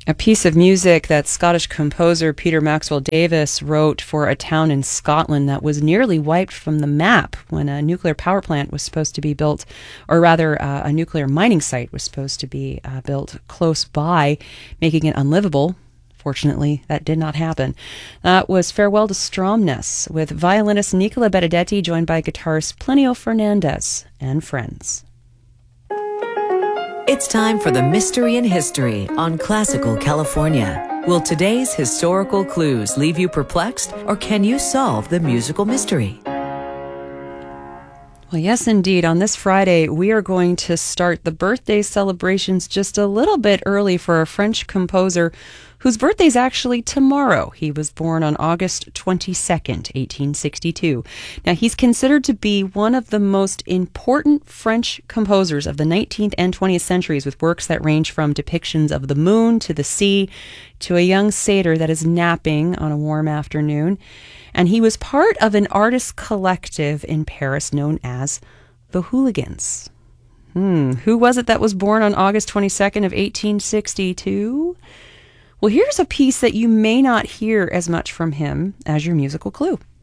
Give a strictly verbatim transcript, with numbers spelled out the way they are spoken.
A piece of music that Scottish composer Peter Maxwell Davis wrote for a town in Scotland that was nearly wiped from the map when a nuclear power plant was supposed to be built, or rather uh, a nuclear mining site was supposed to be uh, built close by, making it unlivable. Fortunately, that did not happen. That was Farewell to Stromness, with violinist Nicola Benedetti joined by guitarist Plinio Fernandez and friends. It's time for the Mystery in History on Classical California. Will today's historical clues leave you perplexed, or can you solve the musical mystery? Well, yes, indeed. On this Friday, we are going to start the birthday celebrations just a little bit early for a French composer whose birthday is actually tomorrow. He was born on August twenty-second, eighteen sixty-two. Now, he's considered to be one of the most important French composers of the nineteenth and twentieth centuries, with works that range from depictions of the moon to the sea to a young satyr that is napping on a warm afternoon. And he was part of an artist collective in Paris known as the Hooligans. Hmm, who was it that was born on August twenty-second of eighteen sixty-two? Well, here's a piece that you may not hear as much from him as your musical clue.